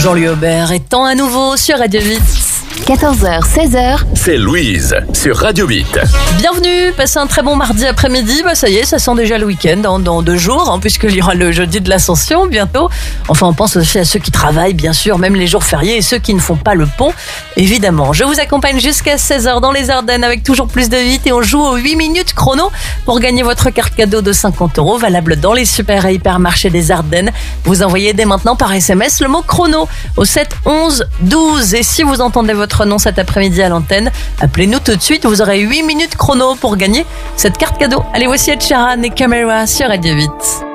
Jean-Louis Aubert étant à nouveau sur Radio 8. 14h, 16h. C'est Louise sur Radio 8. Bienvenue, passez un très bon mardi après-midi. Ça y est, ça sent déjà le week-end dans 2 jours, puisqu'il y aura le jeudi de l'Ascension bientôt. Enfin, on pense aussi à ceux qui travaillent, bien sûr, même les jours fériés et ceux qui ne font pas le pont, évidemment. Je vous accompagne jusqu'à 16h dans les Ardennes avec toujours plus de 8 et on joue aux 8 minutes chrono pour gagner votre carte cadeau de 50 € valable dans les super et hypermarchés des Ardennes. Vous envoyez dès maintenant par SMS le mot chrono au 7 11 12 et si vous entendez votre nom cet après-midi à l'antenne, appelez-nous tout de suite, vous aurez 8 minutes chrono pour gagner cette carte cadeau. Allez, voici Ed Sheeran et Camera sur Radio 8.